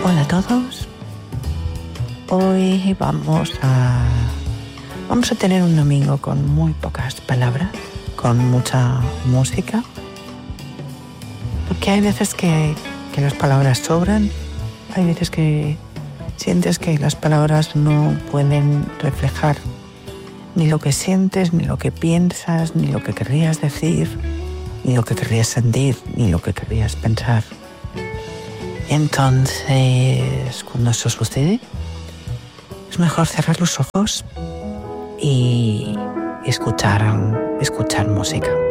Hola a todos. Hoy vamos a tener un domingo con muy pocas palabras, con mucha música, porque hay veces que las palabras sobran, hay veces que sientes que las palabras no pueden reflejar ni lo que sientes, ni lo que piensas, ni lo que querrías decir, ni lo que querrías sentir, ni lo que querrías pensar. Entonces, cuando eso sucede, es mejor cerrar los ojos y escuchar música.